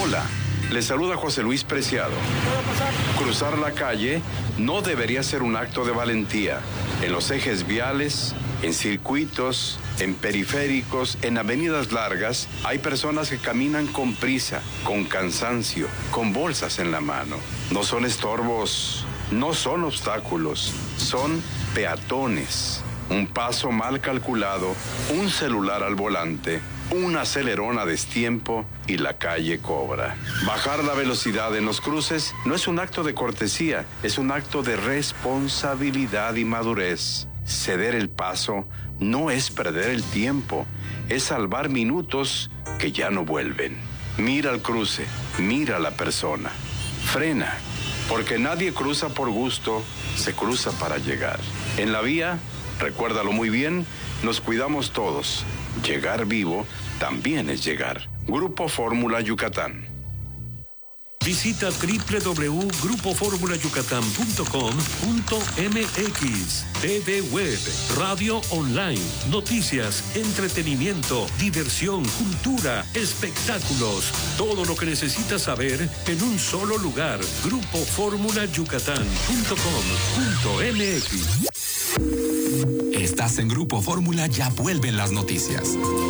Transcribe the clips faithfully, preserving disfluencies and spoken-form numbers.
Hola, les saluda José Luis Preciado. Cruzar la calle no debería ser un acto de valentía. En los ejes viales, en circuitos, en periféricos, en avenidas largas, hay personas que caminan con prisa, con cansancio, con bolsas en la mano. No son estorbos, no son obstáculos, son peatones. Un paso mal calculado, un celular al volante, un acelerón a destiempo y la calle cobra. Bajar la velocidad en los cruces no es un acto de cortesía, es un acto de responsabilidad y madurez. Ceder el paso no es perder el tiempo, es salvar minutos que ya no vuelven. Mira el cruce, mira a la persona. Frena, porque nadie cruza por gusto, se cruza para llegar. En la vía, recuérdalo muy bien, nos cuidamos todos. Llegar vivo también es llegar. Grupo Fórmula Yucatán. Visita doble u doble u doble u punto grupo fórmula yucatán punto com punto m x. T V Web, radio online, noticias, entretenimiento, diversión, cultura, espectáculos. Todo lo que necesitas saber en un solo lugar. grupo fórmula yucatán punto com punto m x. Estás en Grupo Fórmula, ya vuelven las noticias.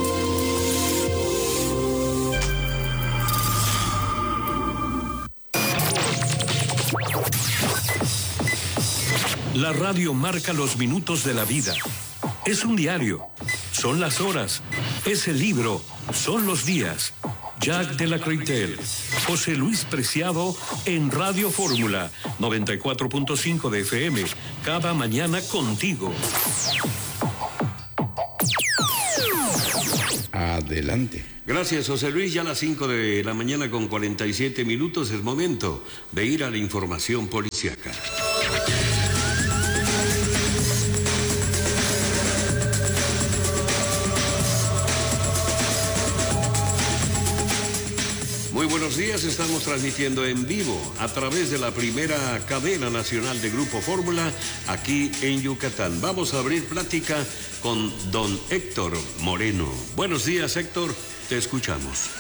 La radio marca los minutos de la vida. Es un diario, son las horas, es el libro, son los días. Jack de la Croitel, José Luis Preciado en Radio Fórmula noventa y cuatro punto cinco de F M, cada mañana contigo. Adelante. Gracias, José Luis. Ya a las cinco de la mañana con cuarenta y siete minutos es momento de ir a la información policíaca. Muy buenos días, estamos transmitiendo en vivo a través de la primera cadena nacional de Grupo Fórmula aquí en Yucatán. Vamos a abrir plática con don Héctor Moreno. Buenos días, Héctor, te escuchamos.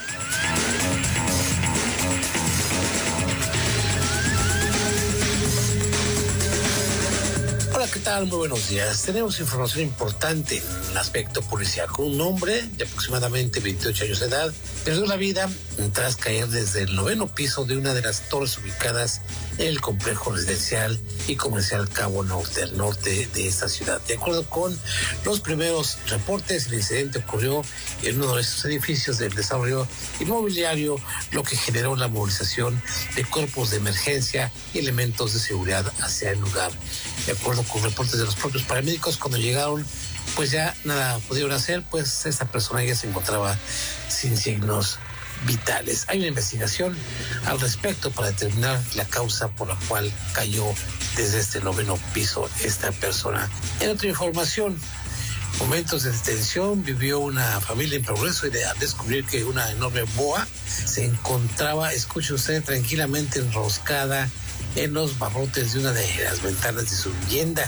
Hola, ¿qué tal? Muy buenos días. Tenemos información importante en el aspecto policial. Un hombre de aproximadamente veintiocho años de edad perdió la vida tras caer desde el noveno piso de una de las torres ubicadas en el complejo residencial y comercial Cabo Norte, al norte de esta ciudad. De acuerdo con los primeros reportes, el incidente ocurrió en uno de estos edificios del desarrollo inmobiliario, lo que generó la movilización de cuerpos de emergencia y elementos de seguridad hacia el lugar. De acuerdo con reportes de los propios paramédicos, cuando llegaron, pues ya nada pudieron hacer, pues esta persona ya se encontraba sin signos vitales. Hay una investigación al respecto para determinar la causa por la cual cayó desde este noveno piso esta persona. En otra información, momentos de detención vivió una familia en Progreso y de al descubrir que una enorme boa se encontraba, escuche usted, tranquilamente enroscada en los barrotes de una de las ventanas de su vivienda.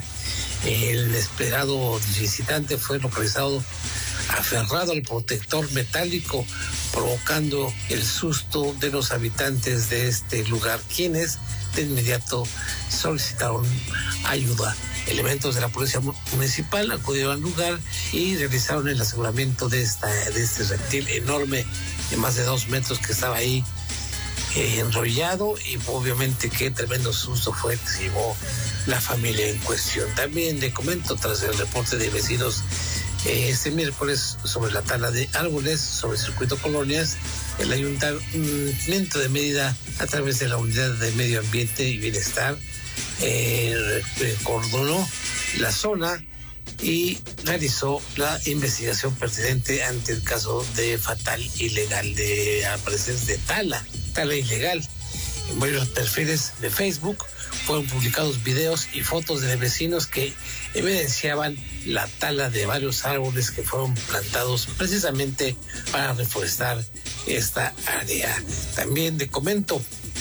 El esperado visitante fue localizado aferrado al protector metálico, provocando el susto de los habitantes de este lugar, quienes de inmediato solicitaron ayuda. Elementos de la policía municipal acudieron al lugar y realizaron el aseguramiento de esta de este reptil enorme de más de dos metros que estaba ahí eh, enrollado, y obviamente qué tremendo susto fue que se llevó la familia en cuestión. También le comento, tras el reporte de vecinos eh, este miércoles sobre la tala de árboles sobre el circuito Colonias, el Ayuntamiento de Mérida, a través de la Unidad de Medio Ambiente y Bienestar, eh, recordonó la zona y realizó la investigación pertinente ante el caso de fatal ilegal, de aparecer de tala, tala ilegal. En varios perfiles de Facebook fueron publicados videos y fotos de vecinos que evidenciaban la tala de varios árboles que fueron plantados precisamente para reforestar esta área. También le comento,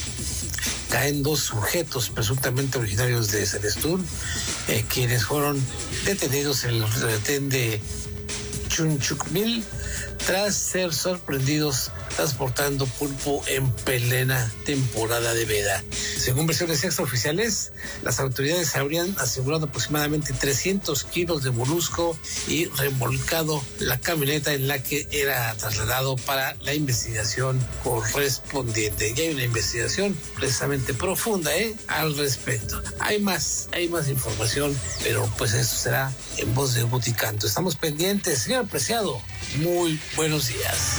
caen dos sujetos presuntamente originarios de Celestún, eh, quienes fueron detenidos en el retén de Chunchucmil tras ser sorprendidos transportando pulpo en plena temporada de veda. Según versiones extraoficiales, las autoridades habrían asegurado aproximadamente trescientos kilos de molusco y remolcado la camioneta en la que era trasladado para la investigación correspondiente. Y hay una investigación precisamente profunda ¿eh? al respecto. Hay más, hay más información, pero pues eso será en voz de Boticanto. Estamos pendientes. Señor Preciado, muy buenos días.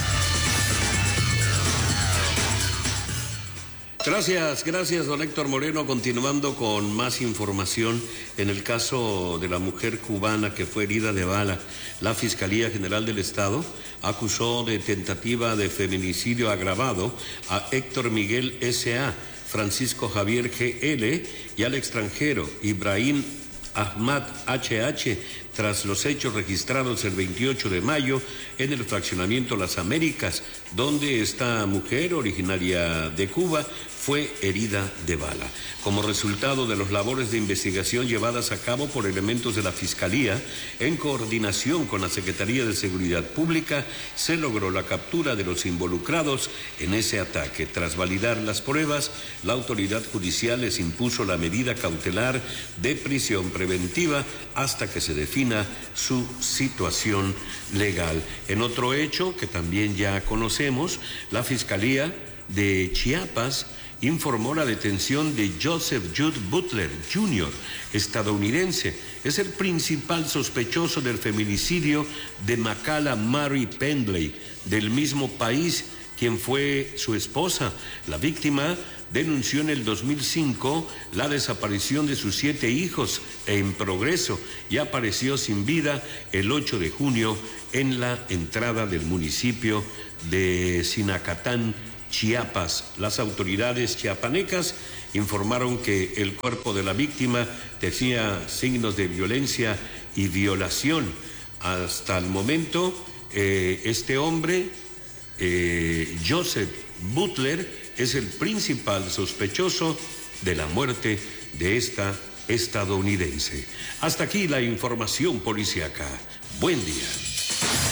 Gracias, gracias, don Héctor Moreno. Continuando con más información en el caso de la mujer cubana que fue herida de bala, la Fiscalía General del Estado acusó de tentativa de feminicidio agravado a Héctor Miguel S A, Francisco Javier G L y al extranjero Ibrahim Ahmad H H, tras los hechos registrados el veintiocho de mayo en el fraccionamiento Las Américas, donde esta mujer, originaria de Cuba, fue herida de bala. Como resultado de las labores de investigación llevadas a cabo por elementos de la Fiscalía, en coordinación con la Secretaría de Seguridad Pública, se logró la captura de los involucrados en ese ataque. Tras validar las pruebas, la autoridad judicial les impuso la medida cautelar de prisión preventiva hasta que se defina su situación legal. En otro hecho que también ya conocemos, la Fiscalía de Chiapas informó la detención de Joseph Judd Butler junior, estadounidense. Es el principal sospechoso del feminicidio de Makala Mary Pendley, del mismo país, quien fue su esposa. La víctima denunció en el dos mil cinco la desaparición de sus siete hijos en progreso y apareció sin vida el ocho de junio en la entrada del municipio de Sinacatán, Chiapas. Las autoridades chiapanecas informaron que el cuerpo de la víctima tenía signos de violencia y violación. Hasta el momento, eh, este hombre, eh, Joseph Butler, es el principal sospechoso de la muerte de esta estadounidense. Hasta aquí la información policíaca. Buen día.